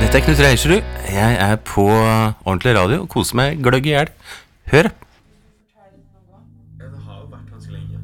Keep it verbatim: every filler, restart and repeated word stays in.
Dette er Knut Reiserud. Jeg er på ordentlig radio og koser meg gløgg i hjel. Hør. Det har jo vært ganske lenge.